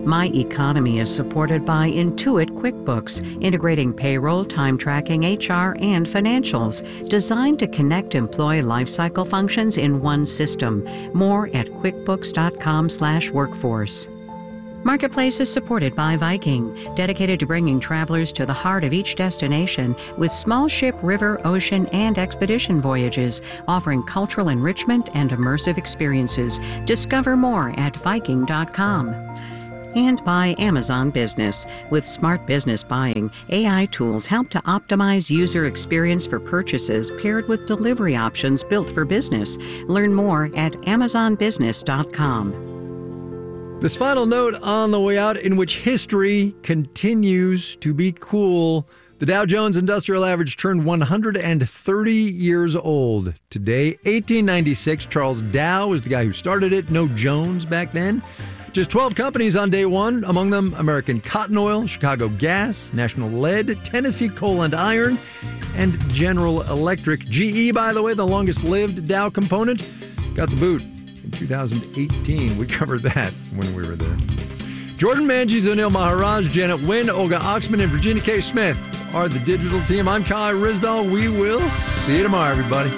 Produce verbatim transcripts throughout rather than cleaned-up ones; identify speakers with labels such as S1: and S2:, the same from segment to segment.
S1: My Economy is supported by Intuit QuickBooks, integrating payroll, time tracking, H R, and financials, designed to connect employee lifecycle functions in one system. More at quickbooks.com slash workforce. Marketplace is supported by Viking, dedicated to bringing travelers to the heart of each destination with small ship, river, ocean, and expedition voyages, offering cultural enrichment and immersive experiences. Discover more at viking dot com. And by Amazon Business. With smart business buying, A I tools help to optimize user experience for purchases paired with delivery options built for business. Learn more at amazon business dot com.
S2: This final note on the way out, in which history continues to be cool. The Dow Jones Industrial Average turned one hundred thirty years old today. eighteen ninety-six, Charles Dow is the guy who started it. No Jones back then. Just twelve companies on day one, among them American Cotton Oil, Chicago Gas, National Lead, Tennessee Coal and Iron, and General Electric. G E, by the way, the longest-lived Dow component, got the boot in two thousand eighteen. We covered that when we were there. Jordan Manges, Anil Maharaj, Janet Wynn, Olga Oxman, and Virginia K. Smith are the digital team. I'm Kai Rizdal. We will see you tomorrow, everybody.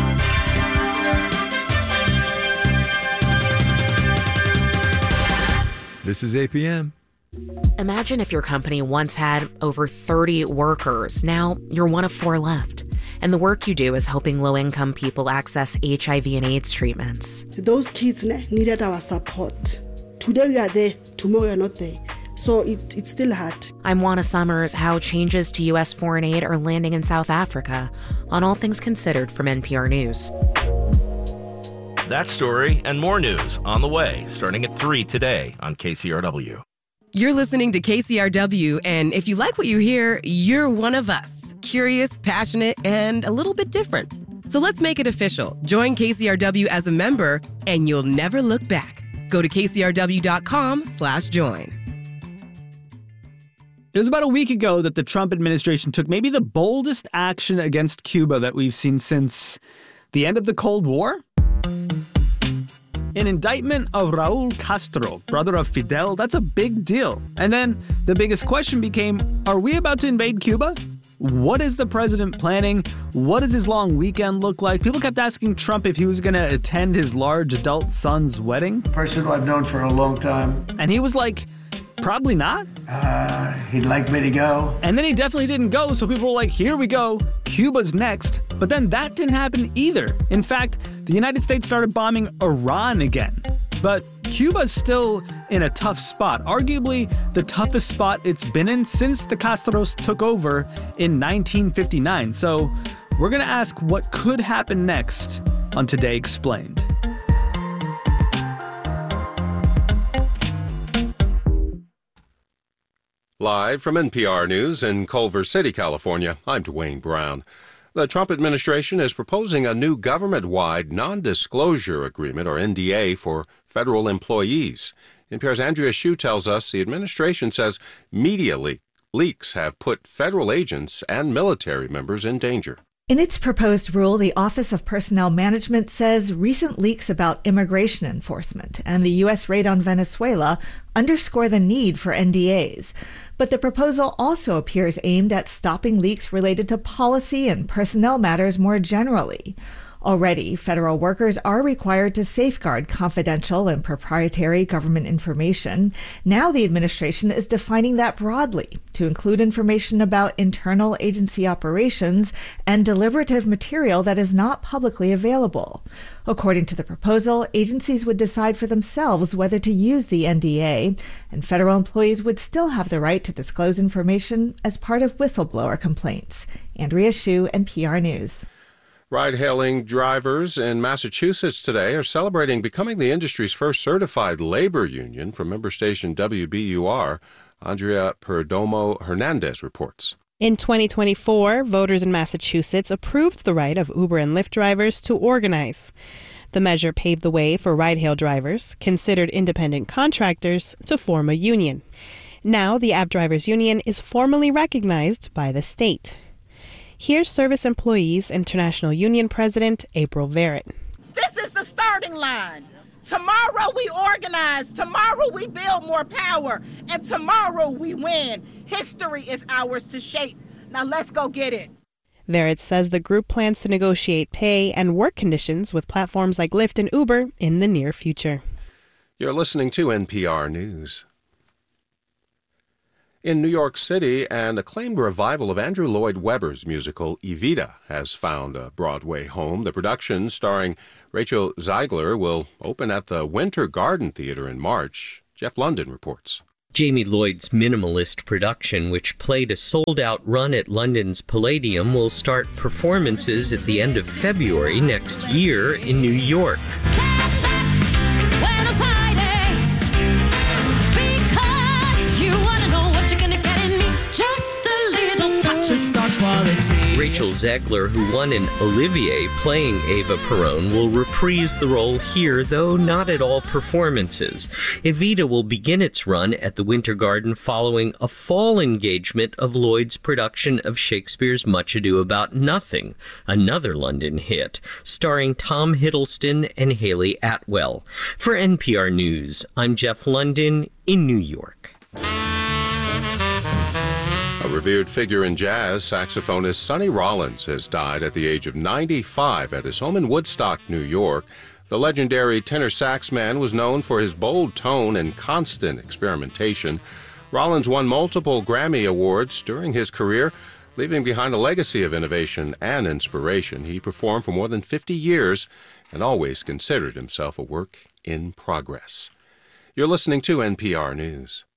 S2: This is A P M.
S3: Imagine if your company once had over thirty workers. Now you're one of four left. And the work you do is helping low-income people access H I V and AIDS treatments.
S4: Those kids needed our support. Today we are there, tomorrow we are not there. So it, it's still hard.
S3: I'm Juana Summers. How changes to U S foreign aid are landing in South Africa on All Things Considered from N P R News.
S5: That story and more news on the way, starting at three today on K C R W.
S6: You're listening to K C R W, and if you like what you hear, you're one of us. Curious, passionate, and a little bit different. So let's make it official. Join K C R W as a member, and you'll never look back. Go to k c r w dot com slash join.
S7: It was about a week ago that the Trump administration took maybe the boldest action against Cuba that we've seen since the end of the Cold War. An indictment of Raul Castro, brother of Fidel, that's a big deal. And then the biggest question became, are we about to invade Cuba? What is the president planning? What does his long weekend look like? People kept asking Trump if he was going to attend his large adult son's wedding.
S8: Person who I've known for a long time.
S7: And he was like, probably not.
S8: Uh, he'd like me to go.
S7: And then he definitely didn't go, so people were like, here we go, Cuba's next. But then that didn't happen either. In fact, the United States started bombing Iran again. But Cuba's still in a tough spot, arguably the toughest spot it's been in since the Castros took over in nineteen fifty-nine. So we're going to ask what could happen next on Today Explained.
S9: Live from N P R News in Culver City, California, I'm Dwayne Brown. The Trump administration is proposing a new government-wide non-disclosure agreement, or N D A, for federal employees. N P R's Andrea Hsu tells us the administration says media le- leaks have put federal agents and military members in danger.
S10: In its proposed rule, the Office of Personnel Management says recent leaks about immigration enforcement and the U S raid on Venezuela underscore the need for N D As. But the proposal also appears aimed at stopping leaks related to policy and personnel matters more generally. Already, federal workers are required to safeguard confidential and proprietary government information. Now the administration is defining that broadly to include information about internal agency operations and deliberative material that is not publicly available. According to the proposal, agencies would decide for themselves whether to use the N D A, and federal employees would still have the right to disclose information as part of whistleblower complaints. Andrea Hsu, N P R News.
S9: Ride-hailing drivers in Massachusetts today are celebrating becoming the industry's first certified labor union. From member station W B U R, Andrea Perdomo Hernandez reports.
S11: In twenty twenty-four, voters in Massachusetts approved the right of Uber and Lyft drivers to organize. The measure paved the way for ride-hail drivers, considered independent contractors, to form a union. Now, the App Drivers Union is formally recognized by the state. Here's Service Employees International Union President April Verrett.
S12: This is the starting line. Tomorrow we organize. Tomorrow we build more power. And tomorrow we win. History is ours to shape. Now let's go get it.
S11: There it says the group plans to negotiate pay and work conditions with platforms like Lyft and Uber in the near future.
S9: You're listening to N P R News. In New York City, an acclaimed revival of Andrew Lloyd Webber's musical Evita has found a Broadway home. The production, starring Rachel Zegler, will open at the Winter Garden Theater in March. Jeff London reports.
S13: Jamie Lloyd's minimalist production, which played a sold-out run at London's Palladium, will start performances at the end of February next year in New York. Rachel Zegler, who won an Olivier playing Eva Peron, will reprise the role here, though not at all performances. Evita will begin its run at the Winter Garden following a fall engagement of Lloyd's production of Shakespeare's Much Ado About Nothing, another London hit, starring Tom Hiddleston and Haley Atwell. For N P R News, I'm Jeff London in New York.
S9: A revered figure in jazz, saxophonist Sonny Rollins has died at the age of ninety-five at his home in Woodstock, New York. The legendary tenor sax man was known for his bold tone and constant experimentation. Rollins won multiple Grammy Awards during his career, leaving behind a legacy of innovation and inspiration. He performed for more than fifty years and always considered himself a work in progress. You're listening to N P R News.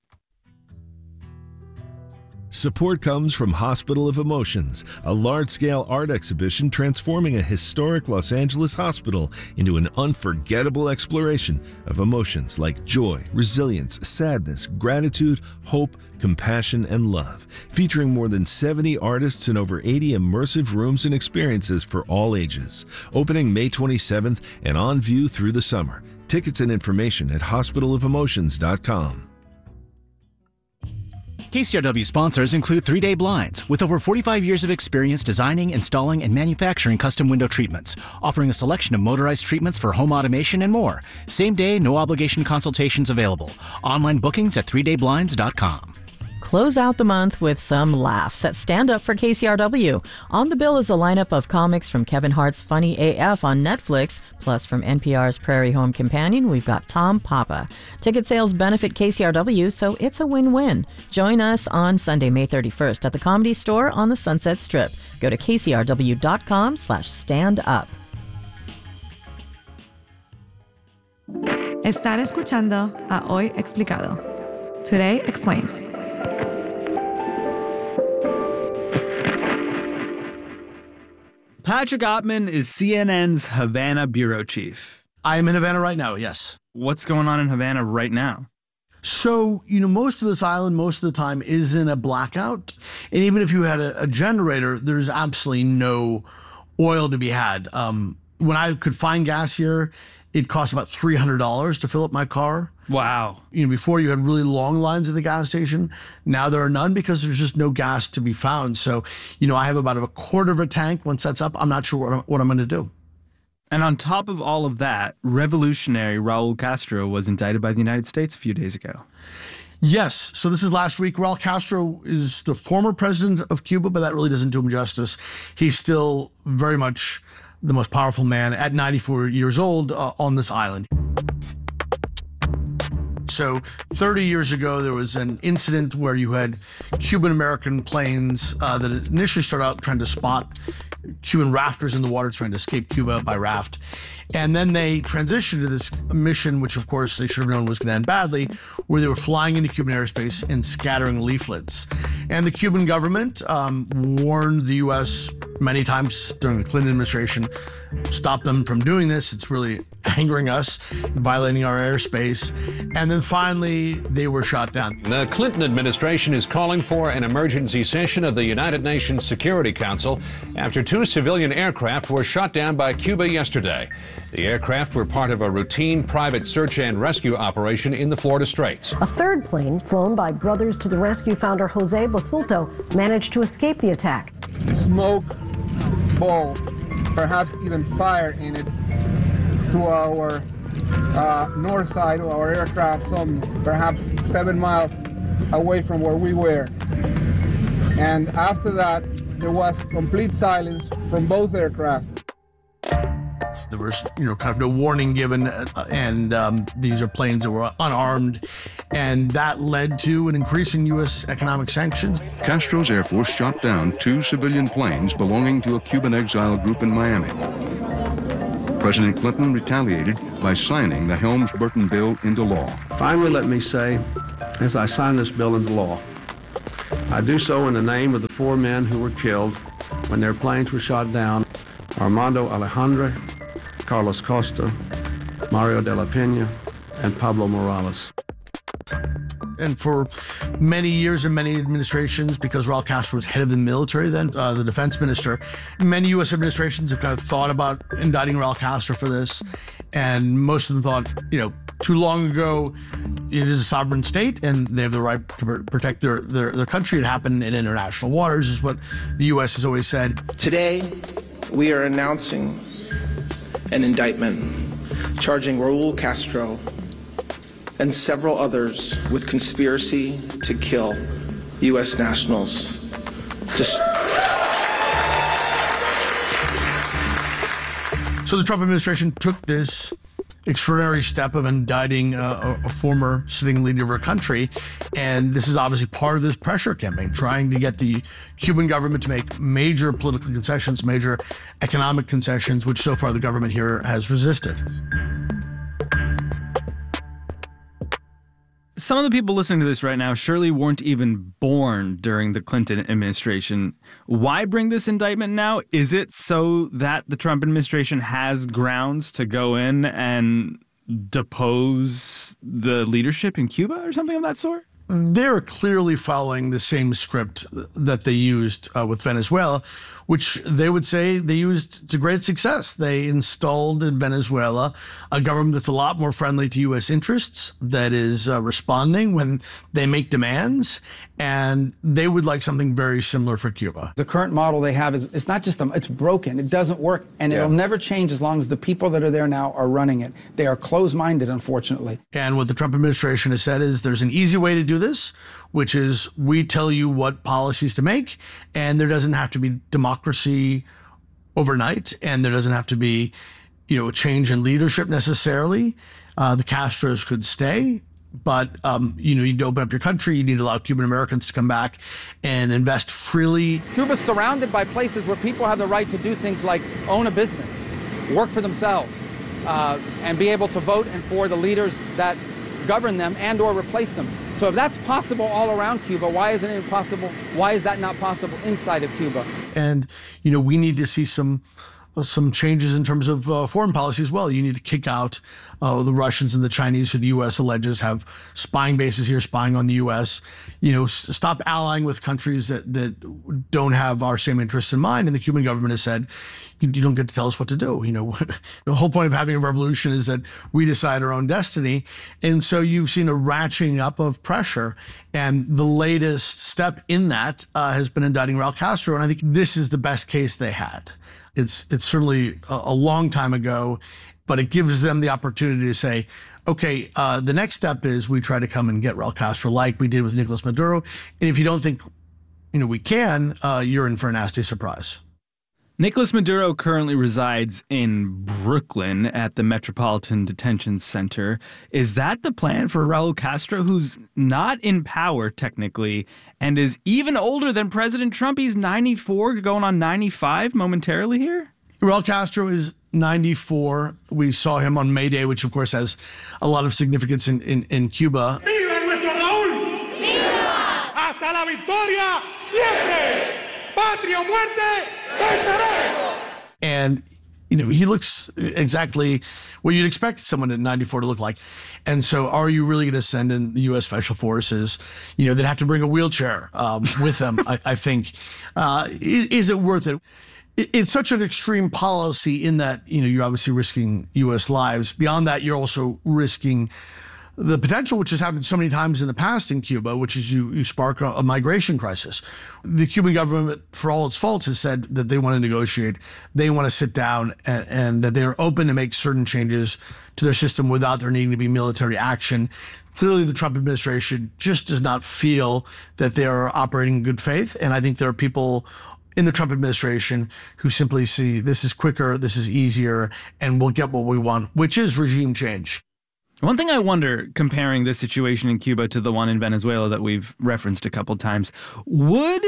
S14: Support comes from Hospital of Emotions, a large-scale art exhibition transforming a historic Los Angeles hospital into an unforgettable exploration of emotions like joy, resilience, sadness, gratitude, hope, compassion, and love. Featuring more than seventy artists and over eighty immersive rooms and experiences for all ages. Opening May twenty-seventh and on view through the summer. Tickets and information at hospital of emotions dot com.
S15: K C R W sponsors include three day Blinds, with over forty-five years of experience designing, installing, and manufacturing custom window treatments, offering a selection of motorized treatments for home automation and more. Same day, no obligation consultations available. Online bookings at three day blinds dot com.
S16: Close out the month with some laughs at Stand Up for K C R W. On the bill is a lineup of comics from Kevin Hart's Funny A F on Netflix, plus from N P R's Prairie Home Companion, we've got Tom Papa. Ticket sales benefit K C R W, so it's a win-win. Join us on Sunday, May thirty-first at the Comedy Store on the Sunset Strip. Go to k c r w dot com slash stand up.
S17: Están escuchando a Hoy Explicado. Today Explained.
S7: Patrick Ottman is C N N's Havana bureau chief.
S18: I am in Havana right now, yes.
S7: What's going on in Havana right now?
S18: So, you know, most of this island, most of the time, is in a blackout. And even if you had a, a generator, there's absolutely no oil to be had. Um, when I could find gas here, it cost about three hundred dollars to fill up my car.
S7: Wow.
S18: You know, before you had really long lines at the gas station. Now there are none because there's just no gas to be found. So, you know, I have about a quarter of a tank. Once that's up, I'm not sure what I'm, what I'm going to do.
S7: And on top of all of that, revolutionary Raul Castro was indicted by the United States a few days ago.
S18: Yes. So this is last week. Raul Castro is the former president of Cuba, but that really doesn't do him justice. He's still very much the most powerful man at ninety-four years old uh, on this island. So thirty years ago, there was an incident where you had Cuban-American planes uh, that initially started out trying to spot Cuban rafters in the water, trying to escape Cuba by raft. And then they transitioned to this mission, which of course they should have known was going to end badly, where they were flying into Cuban airspace and scattering leaflets. And the Cuban government um, warned the U S many times during the Clinton administration, stop them from doing this. It's really angering us, violating our airspace. And then finally, they were shot down.
S19: The Clinton administration is calling for an emergency session of the United Nations Security Council after two civilian aircraft were shot down by Cuba yesterday. The aircraft were part of a routine private search and rescue operation in the Florida Straits.
S20: A third plane, flown by Brothers to the Rescue founder Jose Basulto, managed to escape the attack.
S21: Smoke, ball, perhaps even fire in it to our uh, north side of our aircraft, some perhaps seven miles away from where we were. And after that, there was complete silence from both aircraft.
S18: There was, you know, kind of no warning given, uh, and um, these are planes that were unarmed, and that led to an increase in U S economic sanctions.
S22: Castro's Air Force shot down two civilian planes belonging to a Cuban exile group in Miami. President Clinton retaliated by signing the Helms-Burton bill into law.
S23: Finally, let me say, as I sign this bill into law, I do so in the name of the four men who were killed when their planes were shot down: Armando Alejandre, Carlos Costa, Mario de la Pena, and Pablo Morales.
S18: And for many years and many administrations, because Raul Castro was head of the military then, uh, the defense minister, many U S administrations have kind of thought about indicting Raul Castro for this. And most of them thought, you know, too long ago, it is a sovereign state and they have the right to protect their, their, their country. It happened in international waters, is what the U S has always said.
S24: Today, we are announcing an indictment charging Raul Castro and several others with conspiracy to kill U S nationals. Just
S18: So the Trump administration took this extraordinary step of indicting uh, a, a former sitting leader of our country, and this is obviously part of this pressure campaign, trying to get the Cuban government to make major political concessions, major economic concessions, which so far the government here has resisted.
S7: Some of the people listening to this right now surely weren't even born during the Clinton administration. Why bring this indictment now? Is it so that the Trump administration has grounds to go in and depose the leadership in Cuba or something of that sort?
S18: They're clearly following the same script that they used uh, with Venezuela, which they would say they used to great success. They installed in Venezuela a government that's a lot more friendly to U S interests, that is uh, responding when they make demands, and they would like something very similar for Cuba.
S25: The current model they have is it's not just them, it's broken. It doesn't work, and yeah. it'll never change as long as the people that are there now are running it. They are closed-minded, unfortunately.
S18: And what the Trump administration has said is there's an easy way to do this, which is we tell you what policies to make, and there doesn't have to be democracy overnight, and there doesn't have to be, you know, a change in leadership necessarily. Uh, the Castros could stay, but um, you know, you need to open up your country. You need to allow Cuban Americans to come back and invest freely.
S25: Cuba's surrounded by places where people have the right to do things like own a business, work for themselves, uh, and be able to vote and for the leaders that govern them and or replace them. So if that's possible all around Cuba, why isn't it possible? Why is that not possible inside of Cuba?
S18: And, you know, we need to see some some changes in terms of uh, foreign policy as well. You need to kick out uh, the Russians and the Chinese, who the U S alleges have spying bases here, spying on the U S. You know, s- stop allying with countries that, that don't have our same interests in mind. And the Cuban government has said, you, you don't get to tell us what to do. You know, the whole point of having a revolution is that we decide our own destiny. And so you've seen a ratcheting up of pressure. And the latest step in that uh, has been indicting Raul Castro. And I think this is the best case they had. It's it's certainly a, a long time ago, but it gives them the opportunity to say, okay, uh, the next step is we try to come and get Raul Castro like we did with Nicolas Maduro. And if you don't think, you know, we can, uh, you're in for a nasty surprise.
S7: Nicolas Maduro currently resides in Brooklyn at the Metropolitan Detention Center. Is that the plan for Raul Castro, who's not in power technically and is even older than President Trump? He's ninety-four, going on ninety-five momentarily here?
S18: Raul Castro is ninety-four. We saw him on May Day, which of course has a lot of significance in, in, in Cuba.
S26: ¡Viva nuestro Raúl! ¡Viva! ¡Hasta la victoria siempre! ¡Patria o muerte! ¡Venceremos!
S18: And, you know, he looks exactly what you'd expect someone at ninety-four to look like. And so are you really going to send in the U S Special Forces? You know, they'd have to bring a wheelchair um, with them, I, I think. Uh, is, is it worth it? It's such an extreme policy in that, you know, you're obviously risking U S lives. Beyond that, you're also risking the potential, which has happened so many times in the past in Cuba, which is you, you spark a, a migration crisis. The Cuban government, for all its faults, has said that they want to negotiate, they want to sit down, and, and that they are open to make certain changes to their system without there needing to be military action. Clearly, the Trump administration just does not feel that they are operating in good faith. And I think there are people in the Trump administration who simply see this is quicker, this is easier, and we'll get what we want, which is regime change.
S7: One thing I wonder, comparing this situation in Cuba to the one in Venezuela that we've referenced a couple times, would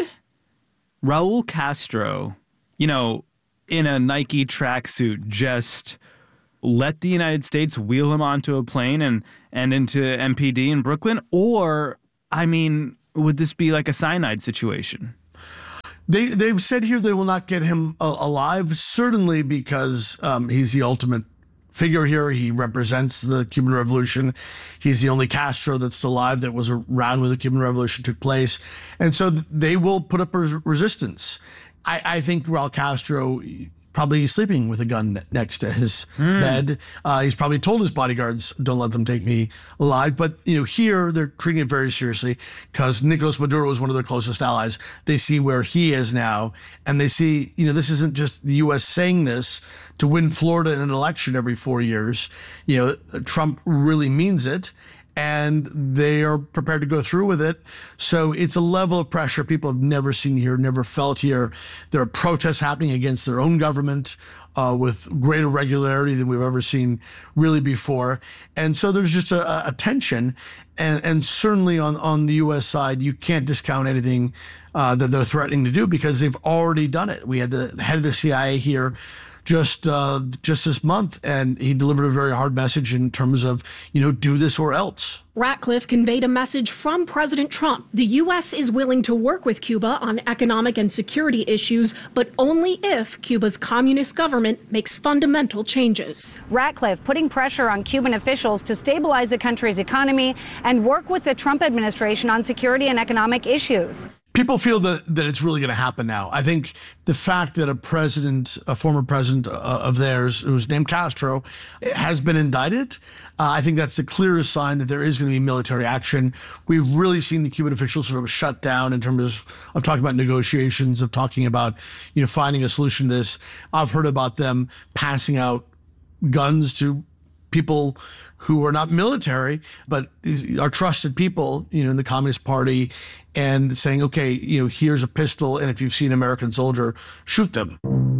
S7: Raul Castro, you know, in a Nike tracksuit, just let the United States wheel him onto a plane and, and into M P D in Brooklyn? Or, I mean, would this be like a cyanide situation?
S18: They, they've said here they will not get him uh, alive, certainly because um, he's the ultimate figure here. He represents the Cuban Revolution. He's the only Castro that's still alive that was around when the Cuban Revolution took place. And so they will put up res- resistance. I, I think Raul Castro probably sleeping with a gun next to his mm. bed. Uh, he's probably told his bodyguards, don't let them take me alive. But, you know, here they're treating it very seriously because Nicolas Maduro is one of their closest allies. They see where he is now, and they see, you know, this isn't just the U S saying this to win Florida in an election every four years. You know, Trump really means it, and they are prepared to go through with it. So it's a level of pressure people have never seen here, never felt here. There are protests happening against their own government uh, with greater regularity than we've ever seen really before. And so there's just a, a tension. And, and certainly on, on the U S side, you can't discount anything uh, that they're threatening to do because they've already done it. We had the head of the C I A here just uh, just this month, and he delivered a very hard message in terms of, you know, do this or else.
S1: Ratcliffe conveyed a message from President Trump. The U S is willing to work with Cuba on economic and security issues, but only if Cuba's communist government makes fundamental changes.
S2: Ratcliffe putting pressure on Cuban officials to stabilize the country's economy and work with the Trump administration on security and economic issues.
S18: People feel that, that it's really going to happen now. I think the fact that a president, a former president uh, of theirs, who's named Castro, has been indicted, uh, I think that's the clearest sign that there is going to be military action. We've really seen the Cuban officials sort of shut down in terms of, of talking about negotiations, of talking about, you know, finding a solution to this. I've heard about them passing out guns to people who are not military, but are trusted people, you know, in the Communist Party, and saying, okay, you know, here's a pistol, and if you've seen an American soldier, shoot them.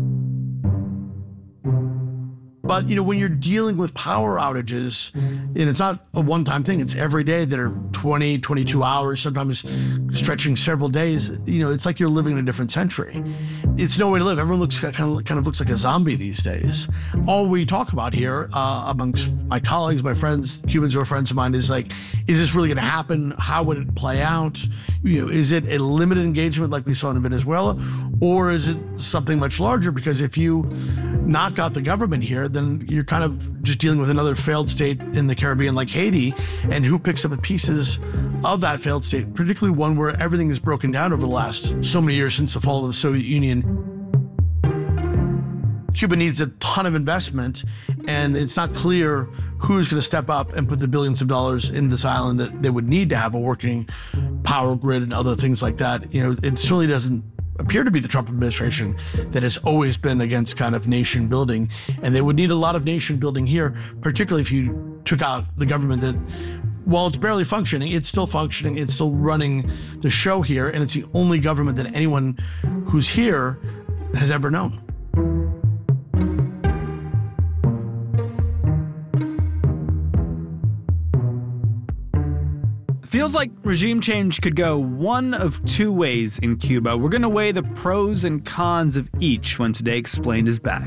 S18: But, you know, when you're dealing with power outages, and it's not a one-time thing, it's every day that are twenty, twenty-two hours, sometimes stretching several days, you know, it's like you're living in a different century. It's no way to live. Everyone looks kind of, kind of looks like a zombie these days. All we talk about here uh, amongst my colleagues, my friends, Cubans who are friends of mine, is like, is this really going to happen? How would it play out? You know, is it a limited engagement like we saw in Venezuela? Or is it something much larger? Because if you knock out the government here, then you're kind of just dealing with another failed state in the Caribbean like Haiti, and who picks up the pieces of that failed state, particularly one where everything is broken down over the last so many years since the fall of the Soviet Union. Cuba needs a ton of investment, and it's not clear who's going to step up and put the billions of dollars in this island that they would need to have a working power grid and other things like that. You know, it certainly doesn't appear to be the Trump administration that has always been against kind of nation building, and they would need a lot of nation building here, particularly if you took out the government that, while it's barely functioning, it's still functioning, it's still running the show here, and it's the only government that anyone who's here has ever known.
S7: Feels like regime change could go one of two ways in Cuba. We're going to weigh the pros and cons of each when Today Explained is back.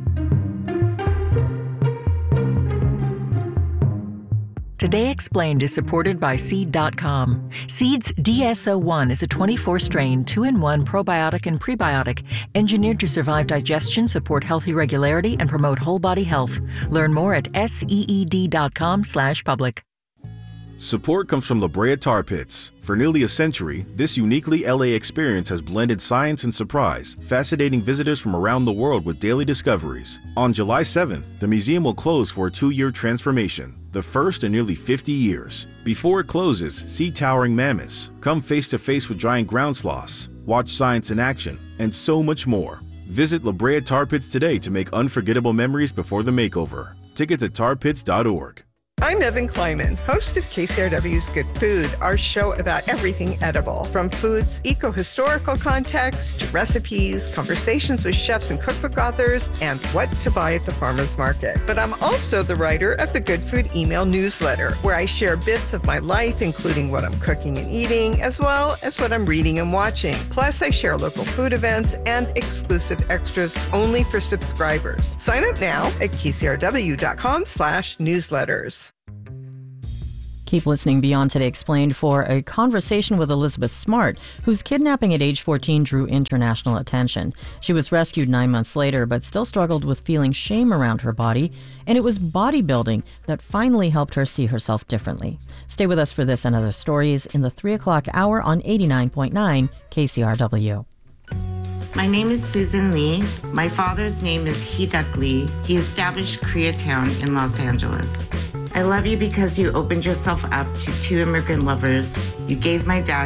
S3: Today Explained is supported by Seed dot com. Seed's D S O one is a twenty-four strain, two in one probiotic and prebiotic, engineered to survive digestion, support healthy regularity, and promote whole body health. Learn more at seed dot com slash public.
S4: Support comes from La Brea Tar Pits. For nearly a century, this uniquely L A experience has blended science and surprise, fascinating visitors from around the world with daily discoveries. On July seventh, the museum will close for a two-year transformation, the first in nearly fifty years. Before it closes, see towering mammoths, come face-to-face with giant ground sloths, watch science in action, and so much more. Visit La Brea Tar Pits today to make unforgettable memories before the makeover. Tickets at tar pits dot org.
S5: I'm Evan Kleiman, host of K C R W's Good Food, our show about everything edible, from food's eco-historical context to recipes, conversations with chefs and cookbook authors, and what to buy at the farmer's market. But I'm also the writer of the Good Food email newsletter, where I share bits of my life, including what I'm cooking and eating, as well as what I'm reading and watching. Plus, I share local food events and exclusive extras only for subscribers. Sign up now at k c r w dot com slash newsletters.
S16: Keep listening Beyond Today Explained for a conversation with Elizabeth Smart, whose kidnapping at age fourteen drew international attention. She was rescued nine months later, but still struggled with feeling shame around her body, and it was bodybuilding that finally helped her see herself differently. Stay with us for this and other stories in the three o'clock hour on eighty-nine point nine K C R W.
S6: My name is Susan Lee. My father's name is Hee-Duck Lee. He established Koreatown in Los Angeles. I love you because you opened yourself up to two immigrant lovers. You gave my dad